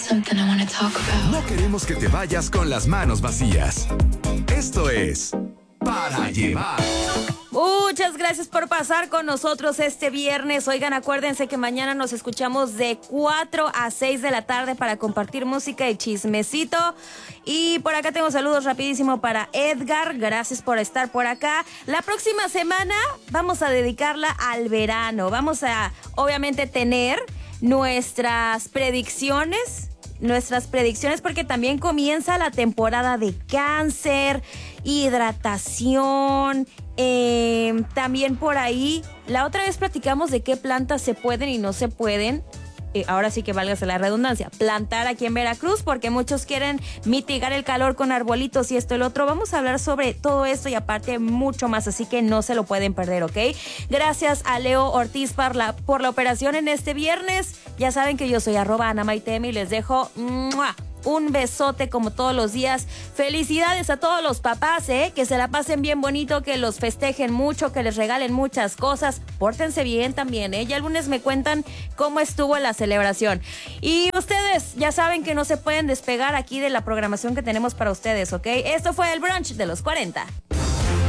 something I wanna talk about. No queremos que te vayas con las manos vacías. Esto es Para Llevar. Muchas gracias por pasar con nosotros este viernes. Oigan, acuérdense que mañana nos escuchamos de 4 a 6 de la tarde para compartir música y chismecito. Y por acá tengo saludos rapidísimo para Edgar. Gracias por estar por acá. La próxima semana vamos a dedicarla al verano. Vamos a, obviamente, tener nuestras predicciones porque también comienza la temporada de cáncer, hidratación, también por ahí. La otra vez platicamos de qué plantas se pueden y no se pueden. Ahora sí que válgase la redundancia, plantar aquí en Veracruz, porque muchos quieren mitigar el calor con arbolitos y esto y lo otro. Vamos a hablar sobre todo esto y aparte mucho más, así que no se lo pueden perder, ¿ok? Gracias a Leo Ortiz por la operación en este viernes. Ya saben que yo soy @AnaMaitM y les dejo un besote como todos los días. Felicidades a todos los papás, que se la pasen bien bonito, que los festejen mucho, que les regalen muchas cosas. Pórtense bien también, Ya el lunes me cuentan cómo estuvo la celebración. Y ustedes ya saben que no se pueden despegar aquí de la programación que tenemos para ustedes, ¿ok? Esto fue el brunch de los 40.